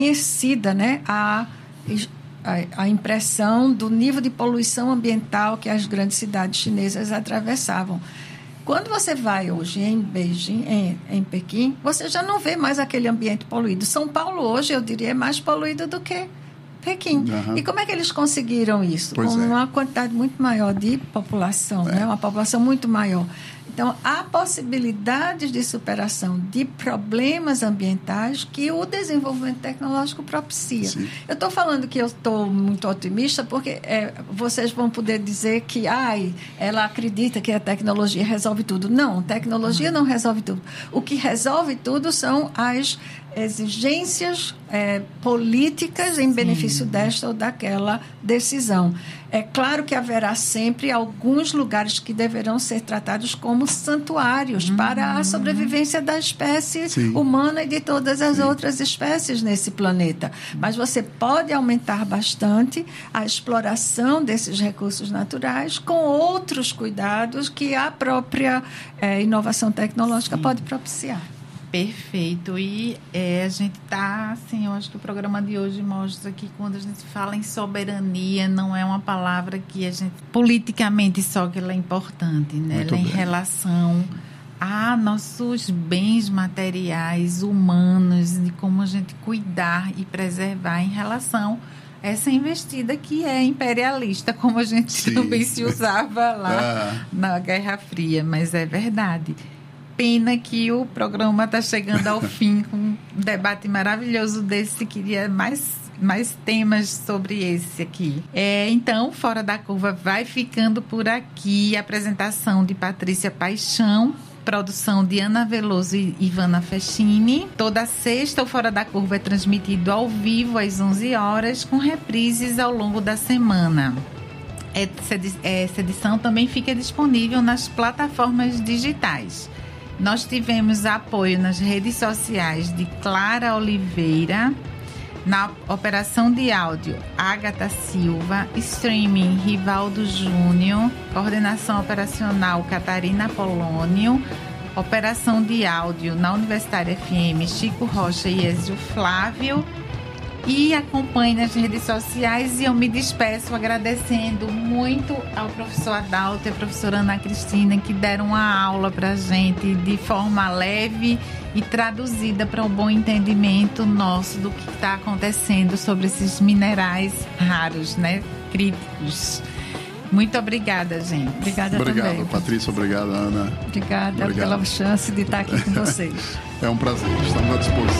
conhecida, né, a impressão do nível de poluição ambiental que as grandes cidades chinesas atravessavam. Quando você vai hoje em Beijing, em Pequim, você já não vê mais aquele ambiente poluído. São Paulo hoje, eu diria, é mais poluído do que Pequim. Uhum. E como é que eles conseguiram isso? Com uma quantidade muito maior de população, né? Uma população muito maior. Então, há possibilidades de superação de problemas ambientais que o desenvolvimento tecnológico propicia. Sim. Eu estou falando que eu estou muito otimista porque vocês vão poder dizer que ela acredita que a tecnologia resolve tudo. Não, tecnologia não resolve tudo. O que resolve tudo são as exigências políticas em benefício desta ou daquela decisão. É claro que haverá sempre alguns lugares que deverão ser tratados como santuários para a sobrevivência da espécie humana e de todas as outras espécies nesse planeta. Mas você pode aumentar bastante a exploração desses recursos naturais com outros cuidados que a própria inovação tecnológica pode propiciar. Perfeito. E a gente está, assim, eu acho que o programa de hoje mostra que quando a gente fala em soberania, não é uma palavra que a gente, politicamente só que ela é importante, né? Muito ela é em relação a nossos bens materiais, humanos, de como a gente cuidar e preservar em relação a essa investida que é imperialista, como a gente também se usava lá na Guerra Fria, mas é verdade. Pena que o programa está chegando ao fim com um debate maravilhoso desse. Queria mais temas sobre esse aqui. Então, Fora da Curva vai ficando por aqui. Apresentação de Patrícia Paixão, produção de Ana Veloso e Ivana Fechini. Toda sexta, o Fora da Curva é transmitido ao vivo às 11 horas, com reprises ao longo da semana. Essa edição também fica disponível nas plataformas digitais. Nós tivemos apoio nas redes sociais de Clara Oliveira, na operação de áudio, Agatha Silva, streaming, Rivaldo Júnior, coordenação operacional, Catarina Polônio, operação de áudio na Universitária FM, Chico Rocha e Ezio Flávio. E acompanhe nas redes sociais e eu me despeço agradecendo muito ao professor Adalto e à professora Ana Cristina que deram uma aula para a gente de forma leve e traduzida para um bom entendimento nosso do que está acontecendo sobre esses minerais raros, né? Críticos. Muito obrigada, gente. Obrigada Obrigado, também. Patrícia. Obrigado, Ana. Obrigada pela chance de estar aqui com vocês. É um prazer. Estamos à disposição.